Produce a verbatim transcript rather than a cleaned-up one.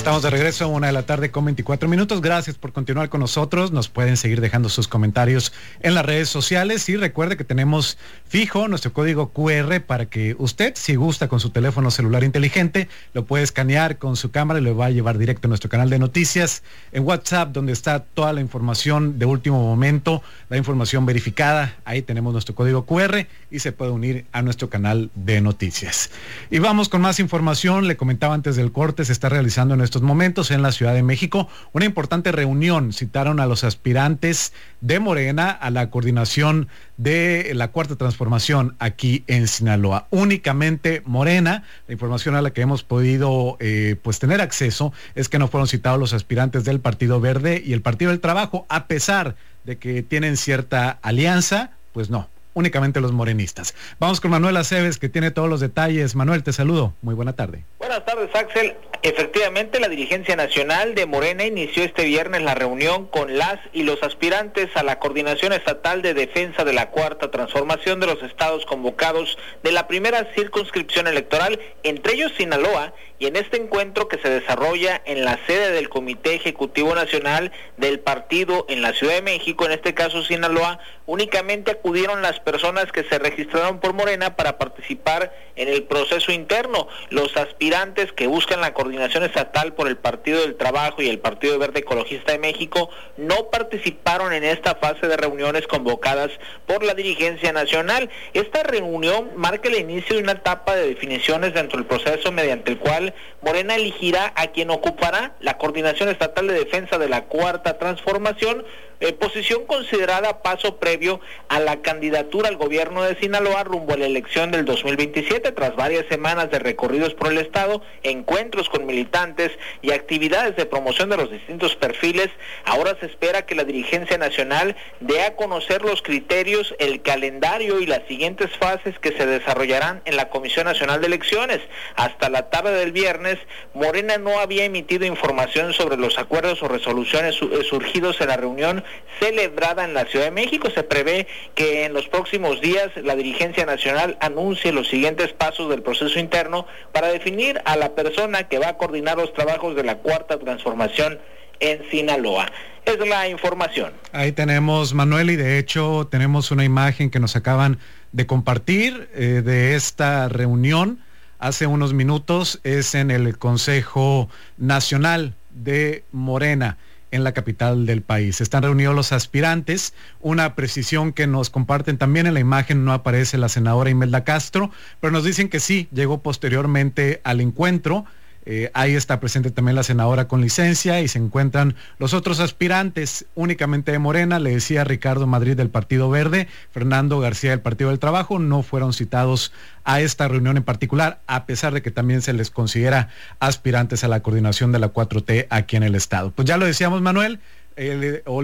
Estamos de regreso a una de la tarde con veinticuatro minutos. Gracias por continuar con nosotros. Nos pueden seguir dejando sus comentarios en las redes sociales y recuerde que tenemos fijo nuestro código cu erre para que usted, si gusta con su teléfono celular inteligente, lo puede escanear con su cámara y lo va a llevar directo a nuestro canal de noticias en WhatsApp, donde está toda la información de último momento, la información verificada. Ahí tenemos nuestro código cu erre y se puede unir a nuestro canal de noticias. Y vamos con más información. Le comentaba antes del corte, se está realizando en estos momentos en la Ciudad de México una importante reunión. Citaron a los aspirantes de Morena a la coordinación de la Cuarta Transformación aquí en Sinaloa. Únicamente Morena. La información a la que hemos podido eh, pues tener acceso es que no fueron citados los aspirantes del Partido Verde y el Partido del Trabajo, a pesar de que tienen cierta alianza, pues no, únicamente los morenistas. Vamos con Manuel Aceves, que tiene todos los detalles. Manuel, te saludo. Muy buena tarde. Buenas tardes, Axel. Efectivamente, la dirigencia nacional de Morena inició este viernes la reunión con las y los aspirantes a la Coordinación Estatal de Defensa de la Cuarta Transformación de los estados convocados de la primera circunscripción electoral, entre ellos Sinaloa, y en este encuentro que se desarrolla en la sede del Comité Ejecutivo Nacional del partido en la Ciudad de México, en este caso Sinaloa, únicamente acudieron las personas que se registraron por Morena para participar en el proceso interno. Los aspirantes que buscan la coordinación estatal por el Partido del Trabajo y el Partido Verde Ecologista de México no participaron en esta fase de reuniones convocadas por la dirigencia nacional. Esta reunión marca el inicio de una etapa de definiciones dentro del proceso mediante el cual Morena elegirá a quien ocupará la Coordinación Estatal de Defensa de la Cuarta Transformación, eh, posición considerada paso previo a la candidatura al gobierno de Sinaloa rumbo a la elección del dos mil veintisiete. Tras varias semanas de recorridos por el estado, encuentros con militantes y actividades de promoción de los distintos perfiles, ahora se espera que la dirigencia nacional dé a conocer los criterios, el calendario y las siguientes fases que se desarrollarán en la Comisión Nacional de Elecciones. Hasta la tarde del viernes, Morena no había emitido información sobre los acuerdos o resoluciones surgidos en la reunión celebrada en la Ciudad de México. Se prevé que en los próximos días la dirigencia nacional anuncie los siguientes pasos del proceso interno para definir a la persona que va a coordinar los trabajos de la Cuarta Transformación en Sinaloa. Es la información. Ahí tenemos, Manuel, y de hecho tenemos una imagen que nos acaban de compartir eh, de esta reunión hace unos minutos. Es en el Consejo Nacional de Morena en la capital del país. Están reunidos los aspirantes. Una precisión que nos comparten también: en la imagen no aparece la senadora Imelda Castro, pero nos dicen que sí, llegó posteriormente al encuentro. Eh, ahí está presente también la senadora con licencia y se encuentran los otros aspirantes únicamente de Morena. Le decía Ricardo Madrid del Partido Verde, Fernando García del Partido del Trabajo, no fueron citados a esta reunión en particular, a pesar de que también se les considera aspirantes a la coordinación de la cuatro T aquí en el estado. Pues ya lo decíamos, Manuel, eh, o